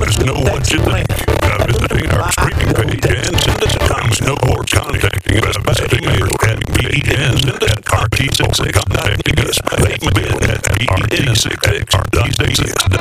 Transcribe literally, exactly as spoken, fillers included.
us know what you think by visiting our streaming page and send us a comment or contacting us by email at b n at r t six x, contacting us by email at b n six x dot